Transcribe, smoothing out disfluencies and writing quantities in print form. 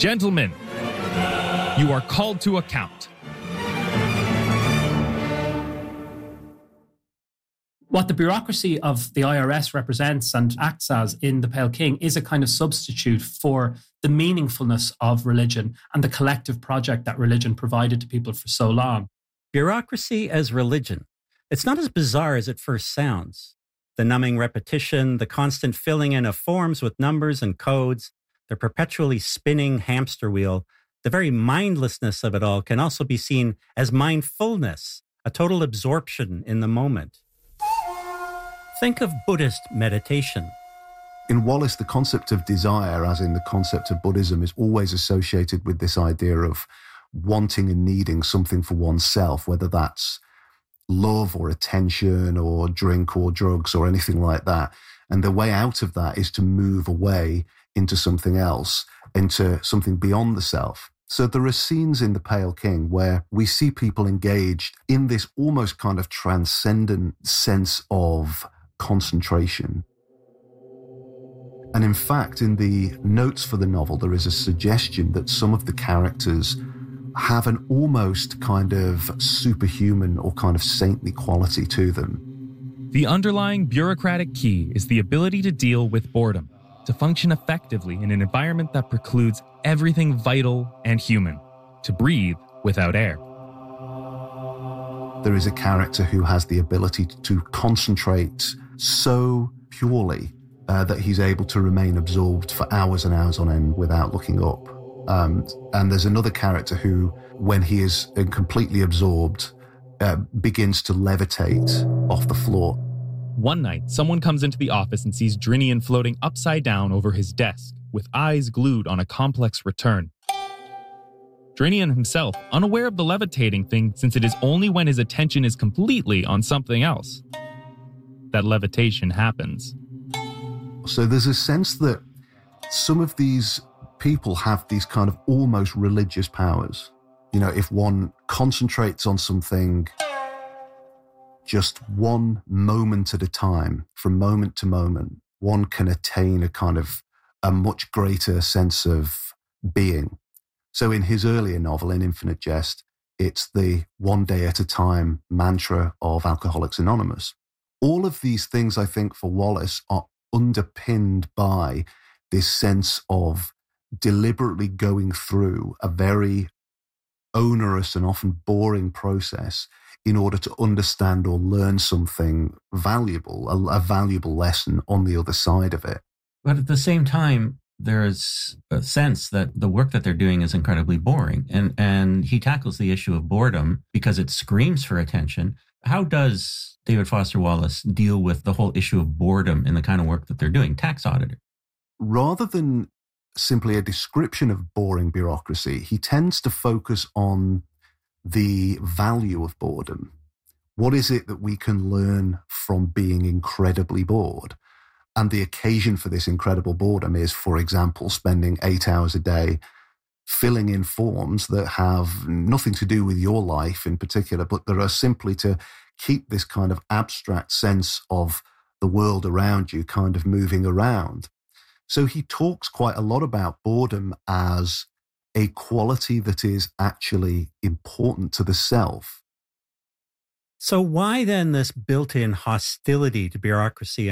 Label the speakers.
Speaker 1: Gentlemen, you are called to account.
Speaker 2: What the bureaucracy of the IRS represents and acts as in The Pale King is a kind of substitute for the meaningfulness of religion and the collective project that religion provided to people for so long.
Speaker 3: Bureaucracy as religion. It's not as bizarre as it first sounds. The numbing repetition, the constant filling in of forms with numbers and codes, the perpetually spinning hamster wheel, the very mindlessness of it all can also be seen as mindfulness, a total absorption in the moment. Think of Buddhist meditation.
Speaker 4: In Wallace, the concept of desire, as in the concept of Buddhism, is always associated with this idea of wanting and needing something for oneself, whether that's love or attention or drink or drugs or anything like that. And the way out of that is to move away into something else, into something beyond the self. So there are scenes in The Pale King where we see people engaged in this almost kind of transcendent sense of concentration. And in fact, in the notes for the novel, there is a suggestion that some of the characters have an almost kind of superhuman or kind of saintly quality to them.
Speaker 1: The underlying bureaucratic key is the ability to deal with boredom, to function effectively in an environment that precludes everything vital and human, to breathe without air.
Speaker 4: There is a character who has the ability to concentrate so purely that he's able to remain absorbed for hours and hours on end without looking up. And there's another character who, when he is completely absorbed, begins to levitate off the floor.
Speaker 1: One night, someone comes into the office and sees Drinian floating upside down over his desk, with eyes glued on a complex return. Drinian himself, unaware of the levitating thing, since it is only when his attention is completely on something else that levitation happens.
Speaker 4: So there's a sense that some of these people have these kind of almost religious powers. You know, if one concentrates on something just one moment at a time, from moment to moment, one can attain a kind of a much greater sense of being. So in his earlier novel, In Infinite Jest, it's the one day at a time mantra of Alcoholics Anonymous. All of these things, I think, for Wallace are underpinned by this sense of deliberately going through a very onerous and often boring process in order to understand or learn something valuable, a valuable lesson on the other side of it.
Speaker 5: But at the same time, there's a sense that the work that they're doing is incredibly boring. And he tackles the issue of boredom because it screams for attention. How does David Foster Wallace deal with the whole issue of boredom in the kind of work that they're doing? Tax auditor.
Speaker 4: Rather than simply a description of boring bureaucracy, he tends to focus on the value of boredom. What is it that we can learn from being incredibly bored? And the occasion for this incredible boredom is, for example, spending 8 hours a day filling in forms that have nothing to do with your life in particular, but that are simply to keep this kind of abstract sense of the world around you kind of moving around. So he talks quite a lot about boredom as a quality that is actually important to the self.
Speaker 3: So why then this built-in hostility to bureaucracy